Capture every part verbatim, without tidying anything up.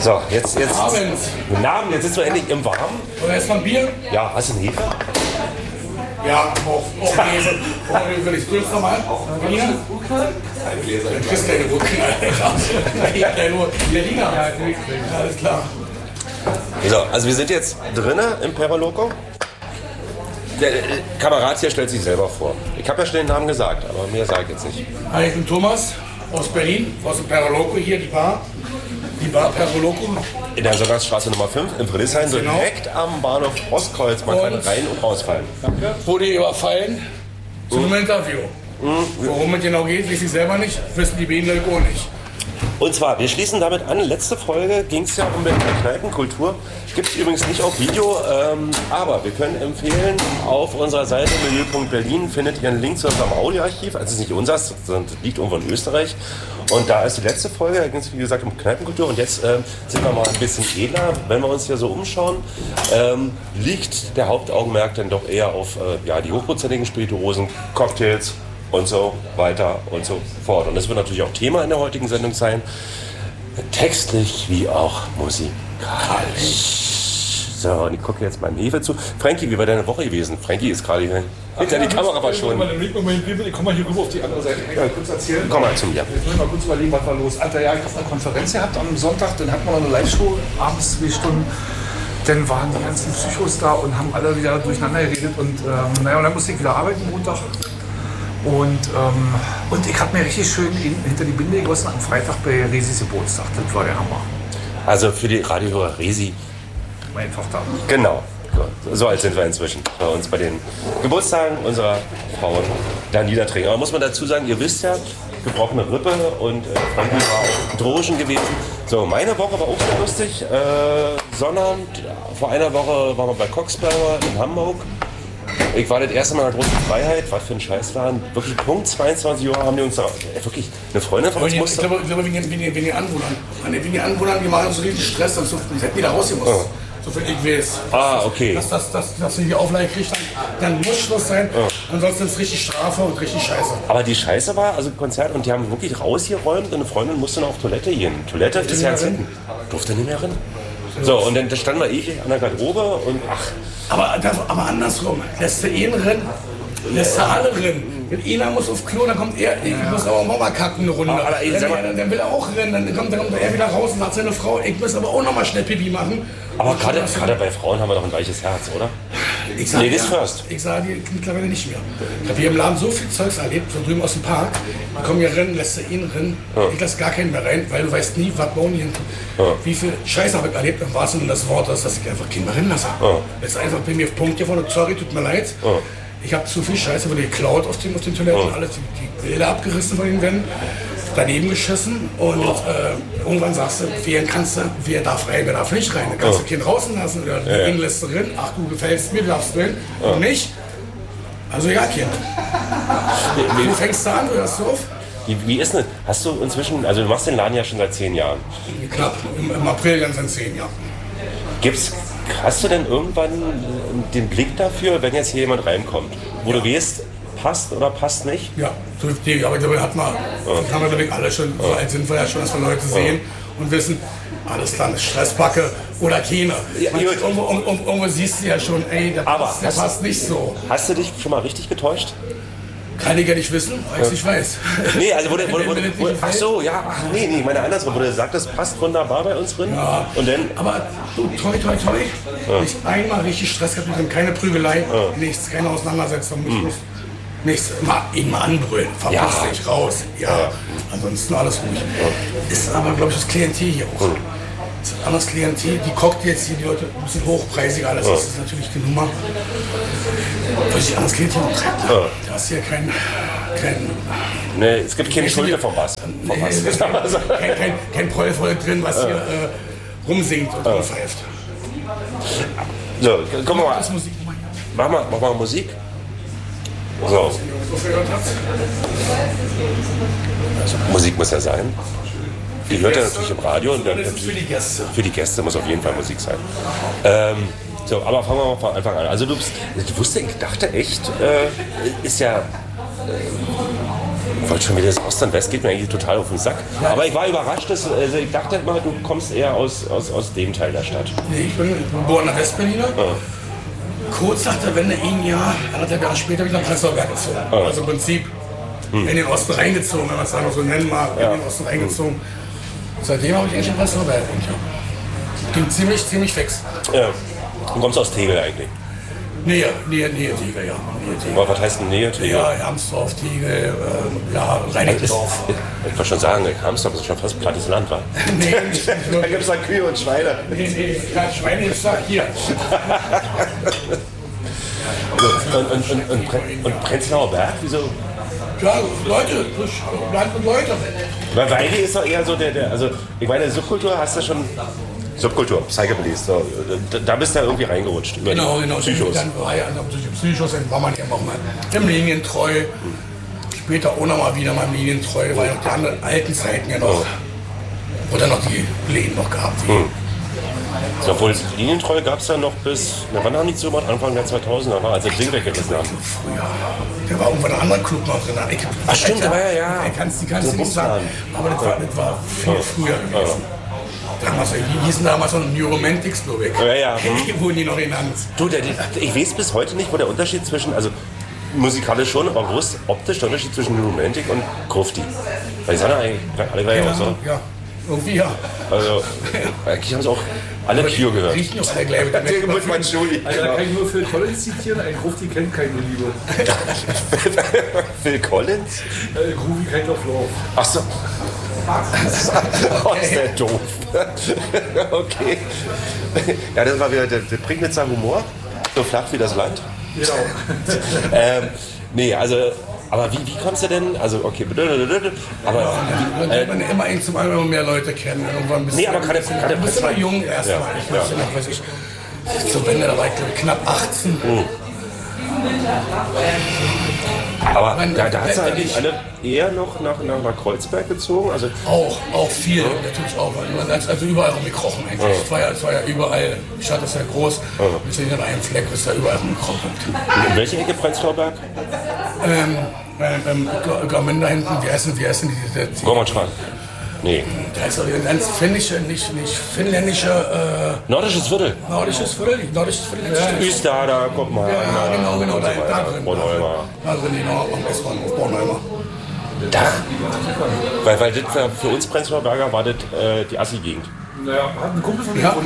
So, jetzt, jetzt. Abend. Guten Abend, jetzt sitzen wir endlich im Warmen. Oder erst mal ein Bier? Ja, hast du einen Hefe? Ja, auf, auf Hefe. Oh, will ich grüß nochmal? Berliner? Du kriegst keine Gurken, Alter. Ja, nur Berliner. Ja, alles klar. So, also wir sind jetzt drinnen im Peroloco. Der äh, Kamerad hier stellt sich selber vor. Ich habe ja schon den Namen gesagt, aber mehr sage ich jetzt nicht. Hi, ich bin Thomas aus Berlin, aus dem Peroloco hier, die Bar. Die Bar Peroloco. In der Sonntagsstraße Nummer fünf in Friedrichshain, Genau. direkt am Bahnhof Ostkreuz. Man kann Und- rein und rausfallen. Wurde überfallen zu einem Interview. Mhm. Worum es genau geht, weiß ich selber nicht, wissen die beiden Leute auch nicht. Und zwar, wir schließen damit an. Letzte Folge ging es ja um Berliner Kneipenkultur. Gibt es übrigens nicht auf Video, ähm, aber wir können empfehlen, auf unserer Seite milieu punkt berlin findet ihr einen Link zu unserem Audioarchiv. Also es ist nicht unseres, sondern es liegt irgendwo in Österreich. Und da ist die letzte Folge, da ging es wie gesagt um Kneipenkultur. Und jetzt ähm, sind wir mal ein bisschen edler. Wenn wir uns hier so umschauen, ähm, liegt der Hauptaugenmerk dann doch eher auf äh, ja, die hochprozentigen Spirituosen, Cocktails und so weiter und so fort. Und das wird natürlich auch Thema in der heutigen Sendung sein. Textlich wie auch musikalisch. So, und ich gucke jetzt meinem Hefe zu. Frankie, wie war deine Woche gewesen? Frankie ist gerade hier hinter die Kamera verschwunden. Ich komme mal hier rüber auf die andere Seite. Ich kann kurz erzählen. Komm mal zu mir. Jetzt muss ich mal kurz überlegen, was war los. Alter, ja, ich habe eine Konferenz gehabt am Sonntag, dann hatten wir noch eine Live-Show, abends zwei Stunden. Dann waren die ganzen Psychos da und haben alle wieder durcheinander geredet. Und ähm, naja, und dann musste ich wieder arbeiten Montag. Und, ähm, und ich habe mir richtig schön in, hinter die Binde gegossen am Freitag bei Resis Geburtstag. Das war der Hammer. Also für die Radiohörer Resi. Meine Tochter. Genau. So alt sind wir inzwischen bei uns bei den Geburtstagen unserer Frauen da niedertrinken. Aber muss man dazu sagen, ihr wisst ja, gebrochene Rippe und äh, Frankie war auf Drogen gewesen. So, meine Woche war auch sehr lustig. Äh, Sonnabend, vor einer Woche waren wir bei Coxberger in Hamburg. Ich war das erste Mal in der großen Freiheit, was für ein Scheißladen. Wirklich Punkt zweiundzwanzig Uhr haben die uns da, äh, wirklich, eine Freundin von Aber uns die, ich musste. glaube, ich glaube wegen, den- wegen, den- wegen den Anwohnern. Wegen den Anwohnern, die machen so richtig Stress und so, die hätten wieder rausgemusst. Oh. So viel ich weiß. Ah, okay. Dass, dass, dass, dass sie die Auflage kriegt, dann, dann muss Schluss sein. Ansonsten ist es richtig Strafe und richtig Scheiße. Aber die Scheiße war, also Konzert, und die haben wirklich rausgeräumt und eine Freundin musste noch auf Toilette gehen. Toilette ist ja nicht mehr hinten. Durfte nicht mehr rein. So, und dann standen wir ewig an der Garderobe und ach, Aber, das- aber andersrum, lässt du ihn rennen, lässt du alle rennen. Wenn einer muss auf Klo, dann kommt er, ich muss aber auch mal kacken eine Runde. Aber, ey, sag mal- dann, dann will er auch rennen, dann kommt, dann kommt er wieder raus und sagt seine Frau, ich muss aber auch noch mal schnell Pipi machen. aber Und gerade das- gerade bei Frauen haben wir doch ein weiches Herz, oder? Ich sag, Ladies ja, first. Ich sage dir mittlerweile nicht mehr. Ich habe hier im Laden so viel Zeugs erlebt, so drüben aus dem Park. Die kommen hier rennen, lässt du ihn rennen. Ich lasse gar keinen mehr rein, weil du weißt nie, was bauen die hinten. Wie viel Scheiße habe ich erlebt, dann war es nur das Wort, dass ich einfach keinen mehr rennen lasse. Das ist einfach bei mir auf Punkt hier vorne, sorry, tut mir leid. Ich habe zu viel Scheiße wurde geklaut auf den, auf den Toiletten, alles die, die Bilder abgerissen von den Wänden, daneben geschissen und äh, irgendwann sagst du, wer kannst du, wer darf rein, wer darf nicht rein. Dann kannst du keinen draußen lassen oder Ja, ja. den lässt du drin, ach du gefällst mir, darfst drin und nicht. Also ja, Kind. Wie, Du fängst da an, du hörst auf. wie, wie ist denn, hast du inzwischen, also du machst den Laden ja schon seit zehn Jahren. Knapp, im, im April ganz in zehn Jahren. Gibt's, hast du denn irgendwann äh, den Blick dafür, wenn jetzt hier jemand reinkommt, wo du weißt, passt oder passt nicht? Ja, so die, aber dabei hat man, das haben wir glaube ich alle schon, so alt sind wir ja schon, dass wir Leute sehen und wissen, alles klar, eine Stressbacke oder keine. Ja, Man, gut. irgendwo, irgendwo, irgendwo siehst du ja schon, ey, der, Aber passt, der hast- passt nicht so. Hast du dich schon mal richtig getäuscht? Kann ich ja nicht wissen, weil ich es nicht weiß. Nee, also wo, du- wo, du- wo, Wenn mir du- das wo, nicht ach gefällt. so, ja, ach nee, nee, meine andersrum, wo du sagst, das passt wunderbar bei uns drin. Ja. Und dann, Aber du, toi, toi, toi, nicht einmal richtig Stress gehabt mit ihm, keine Prügelei, nichts, keine Auseinandersetzung, mich nicht, nichts, immer, ihn mal anbrüllen, verpiss Ja. dich raus, ja, ansonsten alles ruhig. Ist aber, glaube ich, das Klientel hier auch. Das ist ein anderes Klientel, die Cocktails hier, die Leute ein bisschen hochpreisiger, alles, das ist natürlich die Nummer. Weil ich anderes Klientel noch treibt. Da ist hier kein, kein nee, es gibt keine Schulter vom Bass. Vom Bass. kein, kein, kein Prollvoll drin, was hier äh, rumsingt und rumpfeift. So, guck mal, Das Musik nochmal hier. mach mal, mach mal Musik. So, So viel gehört hast. Musik muss ja sein. Die hört ja natürlich im Radio und dann Das ist für die Gäste. für die Gäste muss auf jeden Fall Musik sein. Ähm, so, aber fangen wir mal von Anfang an. Also du, bist, ich wusste, ich dachte echt, äh, ist ja Ich wollte schon wieder, das Ost und West geht mir eigentlich total auf den Sack. Ja. Aber ich war überrascht, dass, also ich dachte immer, du kommst eher aus, aus, aus dem Teil der Stadt. Nee, ich bin geborener Westberliner. Ja. Kurz nach der Wende, ein Jahr, anderthalb Jahre später, wieder nach Prenzlauer Berg gezogen. Ja. Also im Prinzip hm. in den Osten reingezogen, wenn man es dann noch so nennen mag, ja. in den Osten reingezogen. Seitdem habe ich eigentlich in Prenzlauer Berg. Ging ziemlich, ziemlich fix. Ja. Du kommst aus Tegel eigentlich? Nähe, Nähe, Nähe Tegel, ja. Nähe Tegel. Was heißt denn Nähe Tegel? Ja, Hermsdorf, Tegel, äh, ja, Reinickendorf. Ich, ich wollte schon sagen, Hermsdorf ist schon fast plattes Land, wa? Nee, nicht da gibt es da Kühe und Schweine. Nee, nee, ja, Schweine ist da hier. und, und, und, und, und Prenzlauer Berg, wieso? Ja, Leute, Land und Leute. Weil Weidi ist doch eher so der, der, also ich meine, Subkultur hast du schon, Subkultur, Psychobillies, so, da, da bist du ja irgendwie reingerutscht. Über genau, genau. Psychos. Dann war ja, also Psychos, dann war man ja auch mal im Linientreu. Hm. Später auch noch mal wieder mal im Linientreu, weil die anderen alten Zeiten ja noch, wo dann noch die Läden noch gehabt. Hm. So, obwohl Linientreu gab es ja noch bis, na, wann haben die zu gemacht? Anfang der zweitausender, war, als sie das Ding weggerissen haben. Früher. Der war irgendwann ein anderer Club noch drin. Ich, Ach stimmt, der war ja, ja. Ich kann's, die kannst du nicht sagen, aber das war, das war viel früher gewesen. Ja. Damals, die hießen damals noch New Romantics, glaube ich. Ja, ja. Hm. Wurden die noch genannt. Du, der, ich weiß bis heute nicht, wo der Unterschied zwischen, also musikalisch schon, aber wo ist optisch der Unterschied zwischen New Romantic und Grufti? Weil die sind ja eigentlich alle gleich aus, oder? Ja. Irgendwie ja. Also, eigentlich haben sie auch alle Kio gehört. Riechen auch alle gleich mit dem muss man Schuli. Also, da kann ich nur Phil Collins zitieren, ein Grufti kennt keine Liebe. Phil Collins? Äh, Groovy Kind of Love. Ach so. Oh, ist der doof. Okay. Ja, das war wieder der, der Prignitzer Humor. So flach wie das Land. Genau. ähm, nee, also... Aber wie, wie kommst du denn? Also, okay, aber. Ja, äh, man immer ein zum anderen mehr Leute kennen. Irgendwann bist nee, aber gerade. Du bist immer jung erstmal. Ja, ich weiß ja noch, weiß ich. Zur Wende, da war ich glaube ich knapp achtzehn. Mhm. Aber man, da, da hat es eigentlich alle eher noch nach, nach, nach Kreuzberg gezogen? Also auch, auch viel, ja. Natürlich auch. Also, also überall rumgekrochen eigentlich. Es ja. war, ja, war ja überall, die Stadt ist ja groß, ja. Wir sind in einem Fleck, ist da überall rumgekrochen. In welche Ecke Prenzlauer Berg? Ähm, ähm, ähm da hinten, wie heißen, wie heißen die? die Gormanschrank. Nee. Da ist doch ein ganz finnische, nicht, nicht finnländische. Äh, nordisches Viertel. Nordisches Viertel, nordisches Viertel. Ja, Üster, da kommt man. Ja, ja, genau, genau, da, da drin. Bornholmer. Da drin, genau, am S-Bahnhof Bornholmer. Da? Weil, weil das für, für uns Prenzlauer Berger war das äh, die Assi-Gegend. Naja, hat ein Kumpel von mir. Ja.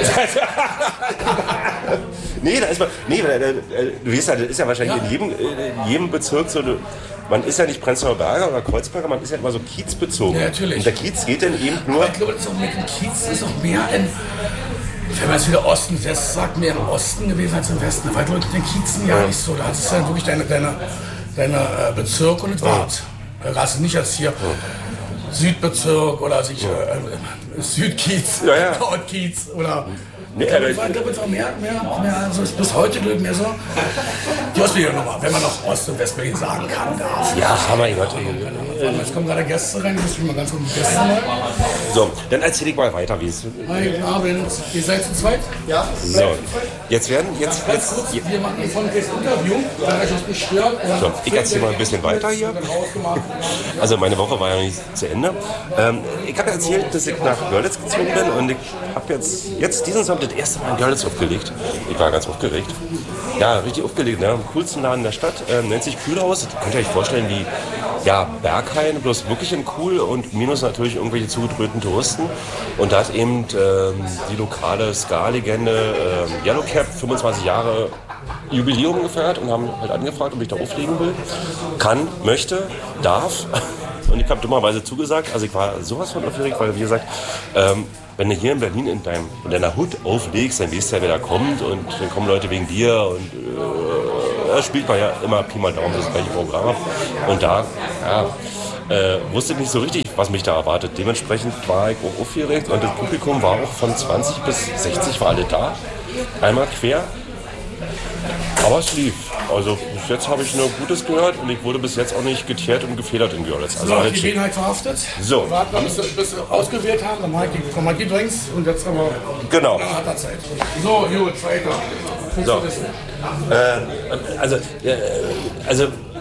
nee, da ist man. Nee, äh, du weißt ja, das ist ja wahrscheinlich ja. in jedem, in jedem Bezirk so. Man ist ja nicht Prenzlauer Berger oder Kreuzberger, man ist ja immer so kiezbezogen. Ja, natürlich. Und der Kiez geht dann eben nur. Aber ich glaube, das ist auch mit dem Kiez ist auch mehr in. Wenn man es wieder Osten, das sagt mehr im Osten gewesen als im Westen. Weil du in den Kiezen ja, ja nicht so. Da hat es dann wirklich deine, deine, deine Bezirk und das war's. Da hast du nicht als hier. Ja. Südbezirk oder sich, ja. äh, Südkiez, ja, ja. Nordkiez oder. Nee, ich glaube, ich glaube, es war mehr, mehr, mehr also bis heute glaube ich mehr so. Die Ostberliner nochmal, wenn man noch Ost- und Westberlin sagen kann, darf. Ja, mein Gott. Jetzt kommen gerade Gäste rein, ich muss mich mal ganz kurz mit Gästen mal. So, dann erzähl ich mal weiter, wie es. Hi, Abend. Ihr seid zu zweit? Ja. So, jetzt werden, jetzt, ja, jetzt. Kurz, wir machen von das Interview, wenn euch das nicht stört. So, ich erzähl mal ein bisschen weiter hier. Also, meine Woche war ja nicht zu Ende. Ähm, ich habe erzählt, dass ich nach Görlitz gezogen bin und ich habe jetzt, jetzt diesen Sommer das erste Mal in Görlitz aufgelegt. Ich war ganz aufgeregt. Ja, richtig aufgelegt, ne? Am coolsten Laden der Stadt. Ähm, nennt sich Kühlhaus. Das könnt ihr euch vorstellen wie ja, Berghain, bloß wirklich in cool und minus natürlich irgendwelche zugedröhnten Touristen. Und da hat eben ähm, die lokale Ska-Legende ähm, Yellowcap fünfundzwanzig Jahre Jubiläum gefeiert und haben halt angefragt, ob ich da auflegen will. Kann, möchte, darf. Und ich habe dummerweise zugesagt. Also ich war sowas von aufgeregt, weil wie gesagt, ähm, wenn du hier in Berlin in, deinem, in deiner Hut auflegst, dann weißt du ja, wer da kommt und dann kommen Leute wegen dir und äh, da spielt man ja immer Pi mal Daumen das gleiche Programm. Und da ja, äh, wusste ich nicht so richtig, was mich da erwartet. Dementsprechend war ich auch aufgeregt und das Publikum war auch von zwanzig bis sechzig war alle da. Einmal quer. Aber es lief. Also bis jetzt habe ich nur Gutes gehört und ich wurde bis jetzt auch nicht geteert und gefedert in Görlitz. Also so, die Gelegenheit verhaftet. So. Warten, bis wir, bis wir ausgewählt haben, dann mache ich die, die Drinks und jetzt aber genau. Dann hat er Zeit. So, gut, weiter. So. Äh, also, äh, also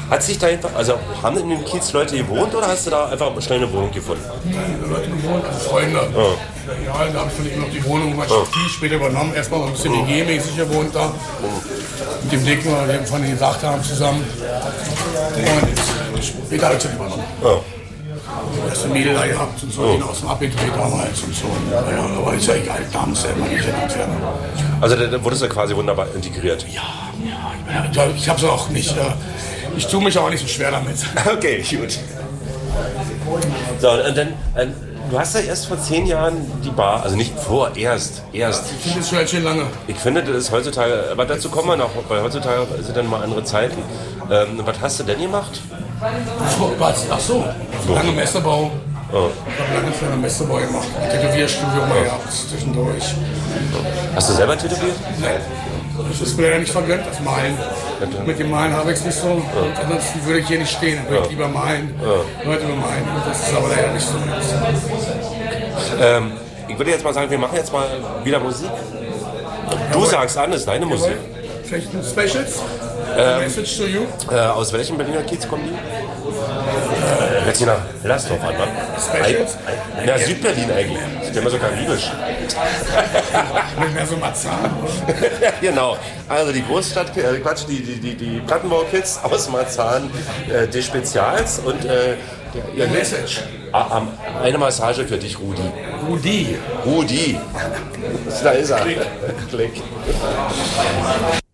Hat sich da einfach, also haben in dem Kiez Leute gewohnt oder hast du da einfach schnell eine Wohnung gefunden? Die Leute gewohnt, also Freunde. Ja, ja da habe ich von ihm noch die Wohnung, was oh. viel später übernommen. Erstmal ein bisschen W G-mäßig gewohnt da. Mit dem Dicken, den wir von denen gesagt haben, zusammen. Und später habe ich es übernommen. Oh. Dass du Mädel da gehabt und so, oh. den aus dem abgedreht damals und so. Naja, aber ist ja egal, da muss ja immer nicht entfernen. Also da wurdest du quasi wunderbar integriert? Ja, ja, ja ich habe es auch nicht, ich tue mich auch nicht so schwer damit. Okay, gut. So, und dann, du hast ja erst vor zehn Jahren die Bar, also nicht vor, erst, erst. Ich finde das schon ganz schön lange. Ich finde, das ist heutzutage, aber dazu kommen wir noch, weil heutzutage sind dann mal andere Zeiten. Ähm, was hast du denn gemacht? Was? Ach so, lange Messerbau. Oh. Ich habe lange für einen Messerbau gemacht. Ein Tätowierstudio mal gehabt zwischendurch. Hast du selber tätowiert? Nein. Das ist mir ja nicht vergönnt, das Malen. Ja. Mit dem Malen habe ich es nicht so. Ja. Und ansonsten würde ich hier nicht stehen. Dann würde ich lieber malen, ja. Leute bemalen. Und das ist aber leider nicht so. Ähm, ich würde jetzt mal sagen, wir machen jetzt mal wieder Musik. Du ja, sagst an, das ist deine Musik. Vielleicht ein Specials? Ähm, Message to you? Äh, aus welchem Berliner Kiez kommen die? Äh, jetzt hier nach Lasdorf an, Mann. Specials? Na, Südberlin eigentlich. Das ist ja immer so karibisch. Nicht mehr so Marzahn. Genau. Also die Großstadt, äh, Quatsch, die, die, die, die Plattenbau-Kids aus Marzahn, äh, des Spezials und äh, der Message. Äh, eine Massage für dich, Rudi. Rudi. Rudi. Da ist er. Klick. Klick.